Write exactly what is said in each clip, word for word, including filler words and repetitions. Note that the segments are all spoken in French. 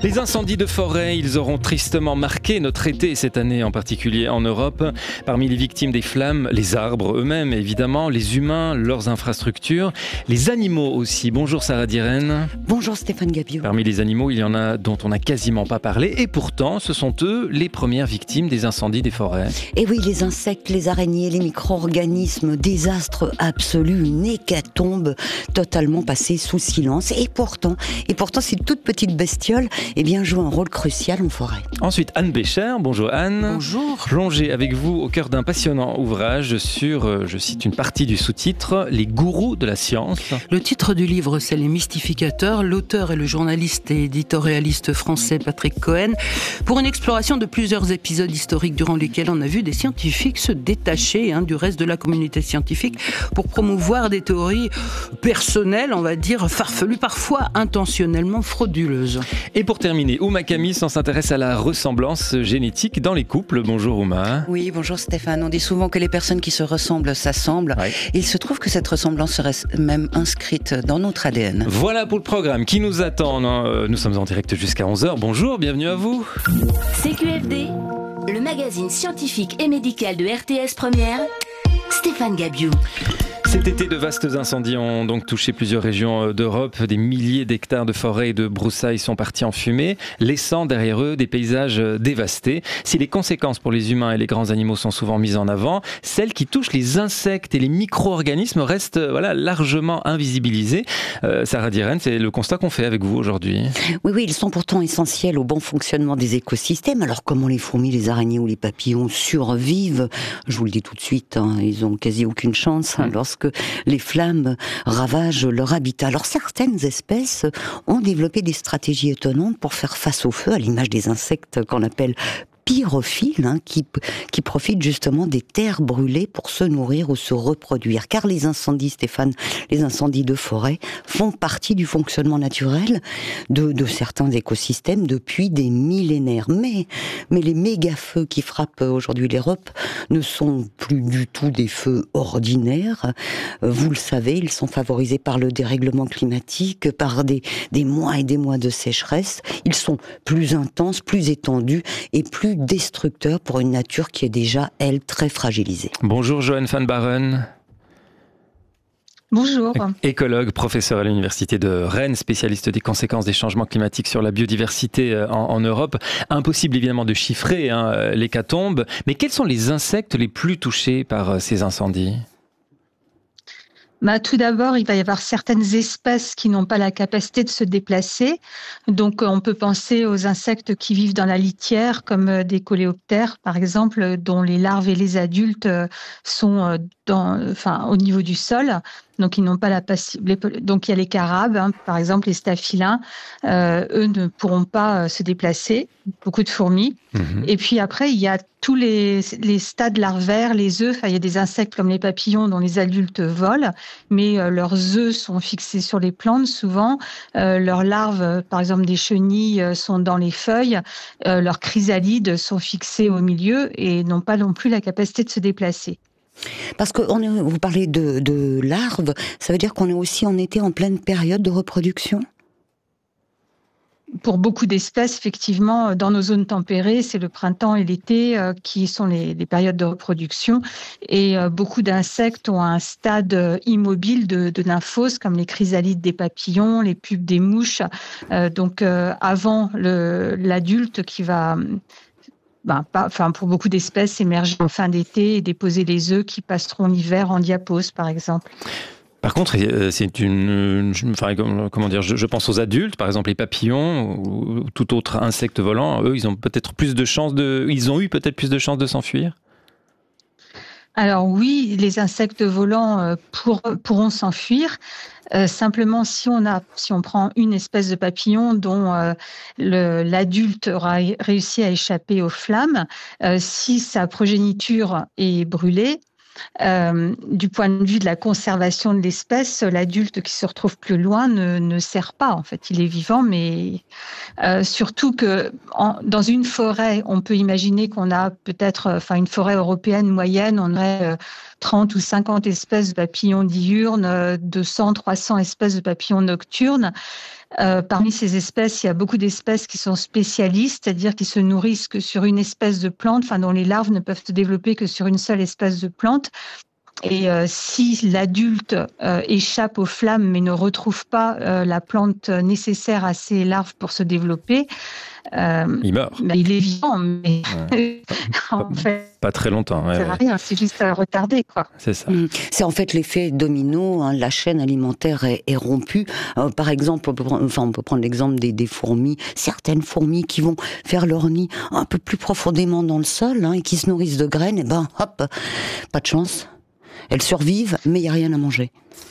Les incendies de forêt, ils auront tristement marqué notre été cette année, en particulier en Europe. Parmi les victimes des flammes, les arbres eux-mêmes évidemment, les humains, leurs infrastructures, les animaux aussi. Bonjour Sarah Diren. Bonjour Stéphane Gabiot. Parmi les animaux, il y en a dont on n'a quasiment pas parlé et pourtant ce sont eux les premières victimes des incendies des forêts. Et oui, les insectes, les araignées, les micro-organismes, désastre absolu, une hécatombe totalement passée sous silence. Et pourtant, et pourtant ces toutes petites bestioles eh bien, jouent un rôle crucial en forêt. Ensuite, Anne Bécher. Bonjour Anne. Bonjour. Plongez avec vous au cœur d'un passionnant ouvrage sur, je cite une partie du sous-titre, les gourous de la science. Le titre du livre, c'est Les Mystificateurs. L'auteur est le journaliste et éditorialiste français Patrick Cohen, pour une exploration de plusieurs épisodes historiques durant lesquels on a vu des scientifiques se détacher hein, du reste de la communauté scientifique pour promouvoir des théories personnelles, on va dire, farfelues, parfois intentionnellement frauduleuses. Et pour terminer, Ouma Camis s'intéresse à la ressemblance génétique dans les couples. Bonjour Ouma. Oui, bonjour Stéphane. On dit souvent que les personnes qui se ressemblent s'assemblent. Ouais. Il se trouve que cette ressemblance serait même inscrite dans notre A D N. Voilà pour le programme qui nous attend. Nous sommes en direct jusqu'à onze heures. Bonjour, bienvenue à vous. C Q F D, le magazine scientifique et médical de R T S Première, Stéphane Gabiot. Cet été, de vastes incendies ont donc touché plusieurs régions d'Europe. Des milliers d'hectares de forêts et de broussailles sont partis en fumée, laissant derrière eux des paysages dévastés. Si les conséquences pour les humains et les grands animaux sont souvent mises en avant, celles qui touchent les insectes et les micro-organismes restent voilà, largement invisibilisées. Euh, Sarah Diren, c'est le constat qu'on fait avec vous aujourd'hui. Oui, oui, ils sont pourtant essentiels au bon fonctionnement des écosystèmes. Alors comment les fourmis, les araignées ou les papillons survivent? Je vous le dis tout de suite, hein, ils ont quasi aucune chance hein, lorsque que les flammes ravagent leur habitat. Alors certaines espèces ont développé des stratégies étonnantes pour faire face au feu, à l'image des insectes qu'on appelle pyrophiles, hein, qui, qui profitent justement des terres brûlées pour se nourrir ou se reproduire. Car les incendies, Stéphane, les incendies de forêt font partie du fonctionnement naturel de, de certains écosystèmes depuis des millénaires. Mais, mais les méga-feux qui frappent aujourd'hui l'Europe ne sont plus du tout des feux ordinaires. Vous le savez, ils sont favorisés par le dérèglement climatique, par des, des mois et des mois de sécheresse. Ils sont plus intenses, plus étendus et plus destructeur pour une nature qui est déjà, elle, très fragilisée. Bonjour Joanne van Baren. Bonjour. Écologue, professeur à l'université de Rennes, spécialiste des conséquences des changements climatiques sur la biodiversité en, en Europe. Impossible évidemment de chiffrer hein, l'hécatombe, mais quels sont les insectes les plus touchés par ces incendies ? Bah, tout d'abord, il va y avoir certaines espèces qui n'ont pas la capacité de se déplacer. Donc, on peut penser aux insectes qui vivent dans la litière, comme des coléoptères, par exemple, dont les larves et les adultes sont dans, enfin, au niveau du sol. Donc, ils n'ont pas la possibilité. Donc, il y a les carabes, hein, par exemple, les staphylins. Euh, eux ne pourront pas se déplacer. Beaucoup de fourmis. Mmh. Et puis après, il y a tous les, les stades larvaires, les œufs. Enfin, il y a des insectes comme les papillons dont les adultes volent, mais euh, leurs œufs sont fixés sur les plantes souvent. Euh, leurs larves, par exemple des chenilles, sont dans les feuilles. Euh, leurs chrysalides sont fixés au milieu et n'ont pas non plus la capacité de se déplacer. Parce que on est, vous parlez de, de larves, ça veut dire qu'on est aussi en été en pleine période de reproduction ? Pour beaucoup d'espèces, effectivement, dans nos zones tempérées, c'est le printemps et l'été euh, qui sont les, les périodes de reproduction. Et euh, beaucoup d'insectes ont un stade immobile de, de nymphose, comme les chrysalides des papillons, les pupes des mouches. Euh, donc, euh, avant le, l'adulte qui va... Ben, pas, enfin, pour beaucoup d'espèces, émerger en fin d'été et déposer les œufs qui passeront l'hiver en diapause, par exemple. Par contre, c'est une, enfin, comment dire, je, je pense aux adultes, par exemple les papillons ou tout autre insecte volant. Eux, ils ont peut-être plus de chances de, ils ont eu peut-être plus de chances de s'enfuir. Alors oui, les insectes volants pour, pourront s'enfuir. Euh, simplement, si on a, si on prend une espèce de papillon dont euh, le, l'adulte aura réussi à échapper aux flammes, euh, si sa progéniture est brûlée, Euh, du point de vue de la conservation de l'espèce, l'adulte qui se retrouve plus loin ne, ne sert pas. En fait, il est vivant, mais euh, surtout que en, dans une forêt, on peut imaginer qu'on a peut-être, enfin, une forêt européenne moyenne, on aurait euh, trente ou cinquante espèces de papillons diurnes, deux cents, trois cents espèces de papillons nocturnes. Euh, parmi ces espèces, il y a beaucoup d'espèces qui sont spécialistes, c'est-à-dire qui se nourrissent que sur une espèce de plante, enfin dont les larves ne peuvent se développer que sur une seule espèce de plante. Et euh, si l'adulte euh, échappe aux flammes mais ne retrouve pas euh, la plante nécessaire à ses larves pour se développer, euh, il meurt. Ben, il est vivant, mais ouais. en fait, pas très longtemps. Ouais, ça sert à ouais. rien, c'est juste à retarder, quoi. C'est ça. Mmh. C'est en fait l'effet domino, hein, la chaîne alimentaire est, est rompue. Euh, par exemple, on peut prendre, enfin, on peut prendre l'exemple des, des fourmis, certaines fourmis qui vont faire leur nid un peu plus profondément dans le sol hein, et qui se nourrissent de graines, et ben hop, pas de chance. Elles survivent, mais il n'y a rien à manger.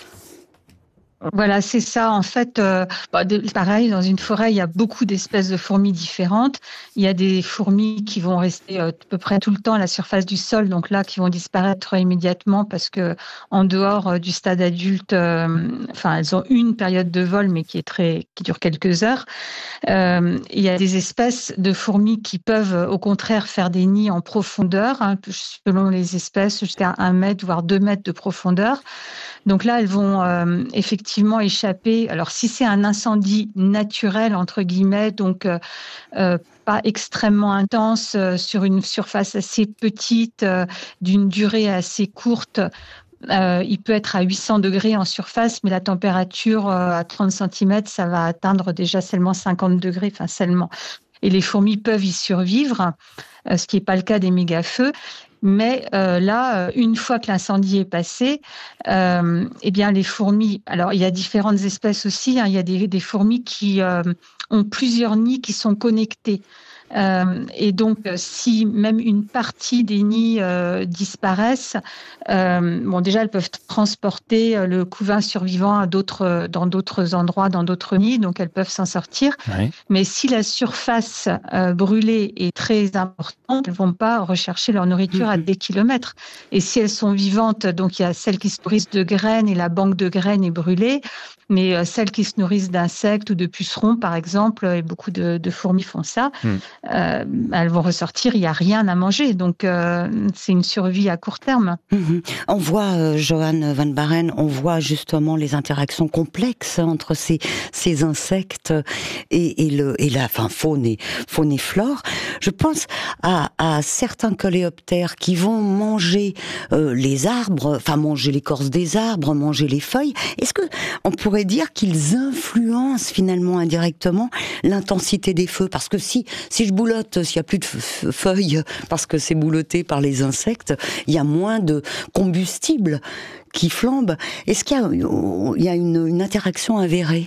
Voilà, c'est ça. En fait, euh, bah, de, pareil, dans une forêt, il y a beaucoup d'espèces de fourmis différentes. Il y a des fourmis qui vont rester euh, à peu près tout le temps à la surface du sol, donc là, qui vont disparaître immédiatement parce que en dehors euh, du stade adulte, euh, enfin, elles ont une période de vol, mais qui est très, qui dure quelques heures. Euh, il y a des espèces de fourmis qui peuvent, au contraire, faire des nids en profondeur, hein, selon les espèces, jusqu'à un mètre, voire deux mètres de profondeur. Donc là, elles vont euh, effectivement échapper. Alors, si c'est un incendie naturel, entre guillemets, donc euh, euh, pas extrêmement intense, euh, sur une surface assez petite, euh, d'une durée assez courte, euh, il peut être à huit cents degrés en surface, mais la température euh, à trente centimètres, ça va atteindre déjà seulement cinquante degrés, enfin seulement. Et les fourmis peuvent y survivre, euh, ce qui n'est pas le cas des méga-feux. Mais euh, là, une fois que l'incendie est passé, euh, eh bien les fourmis. Alors il y a différentes espèces aussi. Hein, il y a des, des fourmis qui euh, ont plusieurs nids qui sont connectés. Euh, et donc, si même une partie des nids euh, disparaissent, euh, bon, déjà, elles peuvent transporter le couvain survivant à d'autres, dans d'autres endroits, dans d'autres nids, donc elles peuvent s'en sortir. Oui. Mais si la surface euh, brûlée est très importante, elles ne vont pas rechercher leur nourriture à des kilomètres. Et si elles sont vivantes, donc il y a celles qui se nourrissent de graines et la banque de graines est brûlée, mais euh, celles qui se nourrissent d'insectes ou de pucerons, par exemple, et beaucoup de, de fourmis font ça, mm. euh, elles vont ressortir, il n'y a rien à manger. Donc, euh, c'est une survie à court terme. Mm-hmm. On voit, euh, Johanne Van Baaren, on voit justement les interactions complexes entre ces, ces insectes et, et, le, et la enfin, faune, et, faune et flore. Je pense à, à certains coléoptères qui vont manger euh, les arbres, enfin manger l'écorce des arbres, manger les feuilles. Est-ce que on pourrait dire qu'ils influencent finalement indirectement l'intensité des feux? Parce que si, si je boulotte, s'il n'y a plus de feuilles parce que c'est boulotté par les insectes, il y a moins de combustible qui flambe. Est-ce qu'il y a, il y a une, une interaction avérée?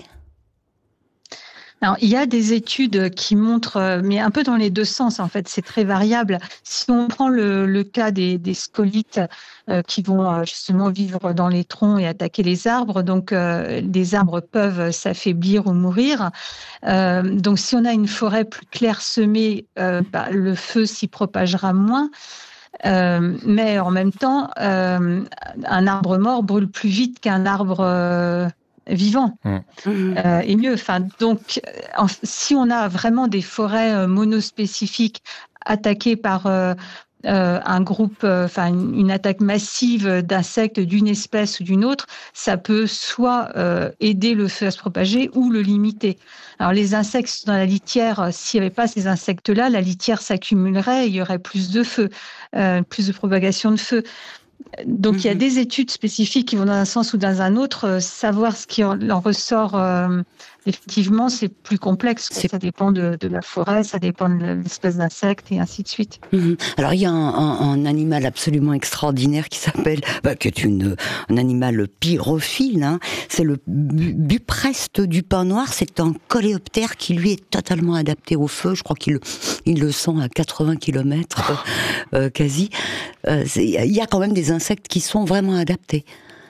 Alors, il y a des études qui montrent, mais un peu dans les deux sens, en fait, c'est très variable. Si on prend le, le cas des, des scolites euh, qui vont euh, justement vivre dans les troncs et attaquer les arbres, donc euh, les arbres peuvent s'affaiblir ou mourir. Euh, donc, si on a une forêt plus clairsemée, euh, bah, le feu s'y propagera moins. Euh, mais en même temps, euh, un arbre mort brûle plus vite qu'un arbre euh, vivant mmh. euh, et mieux. Enfin, donc, en, si on a vraiment des forêts euh, monospécifiques attaquées par euh, euh, un groupe, enfin euh, une, une attaque massive d'insectes d'une espèce ou d'une autre, ça peut soit euh, aider le feu à se propager ou le limiter. Alors les insectes dans la litière, s'il n'y avait pas ces insectes-là, la litière s'accumulerait, et il y aurait plus de feu, euh, plus de propagation de feu. Donc, mmh. il y a des études spécifiques qui vont dans un sens ou dans un autre. Euh, savoir ce qui en, en ressort, euh, effectivement, c'est plus complexe. C'est... Ça dépend de, de la forêt, ça dépend de l'espèce d'insecte et ainsi de suite. Mmh. Alors, il y a un, un, un animal absolument extraordinaire qui s'appelle, bah, qui est une, un animal pyrophile. Hein. C'est le bu- bupreste du pin noir. C'est un coléoptère qui, lui, est totalement adapté au feu. Je crois qu'il il le sent à quatre-vingts kilomètres, euh, quasi. Euh, il y a quand même des insectes qui sont vraiment adaptés.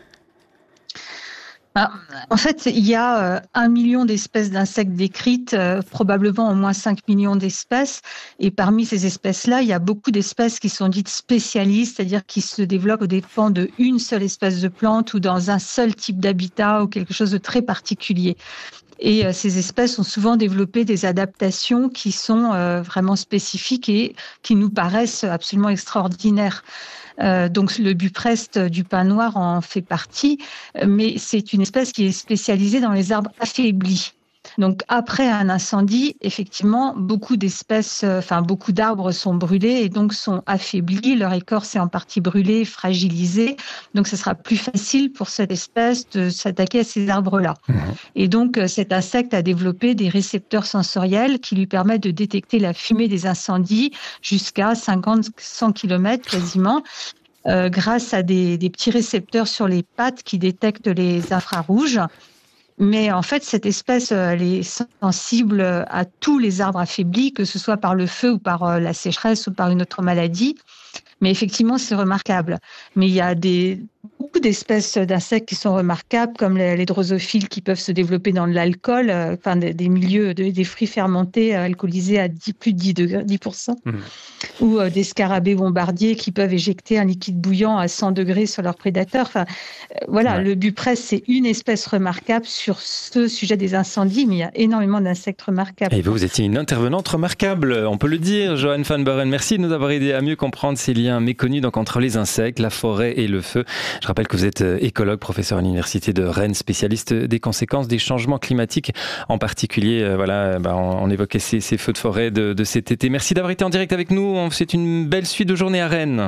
Ah, en fait, il y a euh, un million d'espèces d'insectes décrites, euh, probablement au moins cinq millions d'espèces. Et parmi ces espèces-là, il y a beaucoup d'espèces qui sont dites spécialistes, c'est-à-dire qui se développent au dépend d'une seule espèce de plante ou dans un seul type d'habitat ou quelque chose de très particulier. Et euh, ces espèces ont souvent développé des adaptations qui sont euh, vraiment spécifiques et qui nous paraissent absolument extraordinaires. Euh, donc le bupreste du pin noir en fait partie, mais c'est une espèce qui est spécialisée dans les arbres affaiblis. Donc après un incendie, effectivement, beaucoup d'espèces, euh, enfin beaucoup d'arbres sont brûlés et donc sont affaiblis. Leur écorce est en partie brûlée, fragilisée. Donc ce sera plus facile pour cette espèce de s'attaquer à ces arbres-là. Mmh. Et donc euh, cet insecte a développé des récepteurs sensoriels qui lui permettent de détecter la fumée des incendies jusqu'à cinquante à cent kilomètres quasiment. Euh, grâce à des, des petits récepteurs sur les pattes qui détectent les infrarouges. Mais en fait, cette espèce, elle est sensible à tous les arbres affaiblis, que ce soit par le feu ou par la sécheresse ou par une autre maladie. Mais effectivement, c'est remarquable. Mais il y a des, beaucoup d'espèces d'insectes qui sont remarquables, comme les, les drosophiles qui peuvent se développer dans de l'alcool, euh, enfin des, des milieux, de, des fruits fermentés euh, alcoolisés à dix, plus de dix degrés, dix pour cent. Mmh. Ou euh, des scarabées bombardiers qui peuvent éjecter un liquide bouillant à cent degrés sur leurs prédateurs. Enfin, euh, voilà, ouais. Le bupresse, c'est une espèce remarquable sur ce sujet des incendies, mais il y a énormément d'insectes remarquables. Et vous, vous étiez une intervenante remarquable, on peut le dire, Joanne Van Buren. Merci de nous avoir aidé à mieux comprendre ces liens méconnus donc, entre les insectes, la forêt et le feu. Je rappelle que vous êtes écologue, professeur à l'université de Rennes, spécialiste des conséquences des changements climatiques. En particulier, euh, voilà, bah, on, on évoquait ces, ces feux de forêt de, de cet été. Merci d'avoir été en direct avec nous. On vous souhaite une belle suite de journée à Rennes.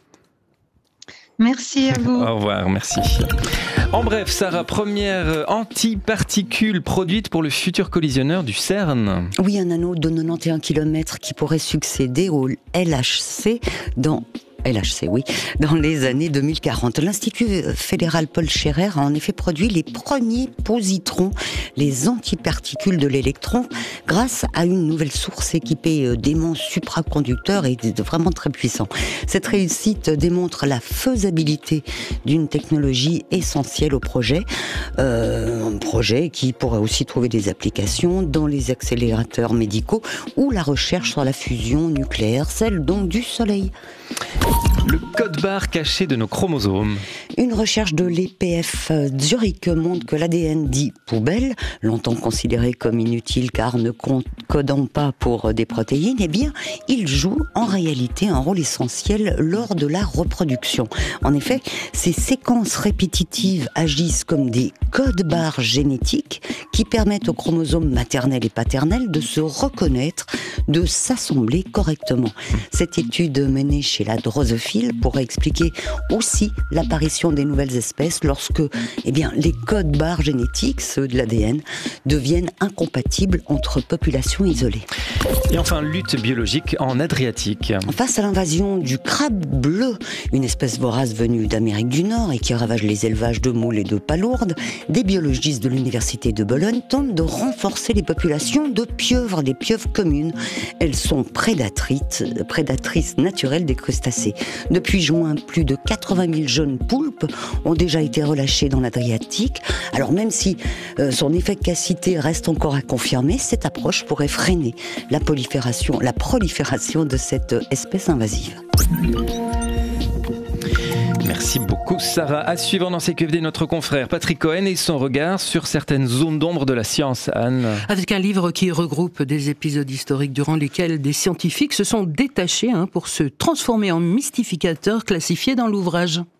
Merci à vous. Au revoir, merci. En bref, Sarah, première antiparticule produite pour le futur collisionneur du CERN. Oui, un anneau de quatre-vingt-onze kilomètres qui pourrait succéder au L H C dans... L H C, oui, dans les années deux mille quarante. L'Institut fédéral Paul Scherrer a en effet produit les premiers positrons, les antiparticules de l'électron, grâce à une nouvelle source équipée d'aimants supraconducteurs et vraiment très puissants. Cette réussite démontre la faisabilité d'une technologie essentielle au projet, euh, un projet qui pourrait aussi trouver des applications dans les accélérateurs médicaux ou la recherche sur la fusion nucléaire, celle donc du Soleil. Le code barre caché de nos chromosomes. Une recherche de l'E P F Zurich montre que l'A D N dit poubelle, longtemps considéré comme inutile car ne codant pas pour des protéines, eh bien, il joue en réalité un rôle essentiel lors de la reproduction. En effet, ces séquences répétitives agissent comme des codes barres génétiques qui permettent aux chromosomes maternels et paternels de se reconnaître, de s'assembler correctement. Cette étude menée chez la drosophile pourrait expliquer aussi l'apparition des nouvelles espèces lorsque eh bien, les codes barres génétiques, ceux de l'A D N, deviennent incompatibles entre populations isolées. Et enfin, lutte biologique en Adriatique. Face à l'invasion du crabe bleu, une espèce vorace venue d'Amérique du Nord et qui ravage les élevages de moules et de palourdes, des biologistes de l'université de Bologne tentent de renforcer les populations de pieuvres, des pieuvres communes. Elles sont prédatrices, prédatrices naturelles des crustacés. Depuis juin, plus de quatre-vingt mille jeunes poulpes ont déjà été relâchés dans l'Adriatique. Alors même si euh, son efficacité reste encore à confirmer, cette approche pourrait freiner la prolifération, la prolifération de cette espèce invasive. Merci beaucoup Sarah. À suivre dans C Q F D notre confrère Patrick Cohen et son regard sur certaines zones d'ombre de la science. Anne. Avec un livre qui regroupe des épisodes historiques durant lesquels des scientifiques se sont détachés hein, pour se transformer en mystificateurs classifiés dans l'ouvrage.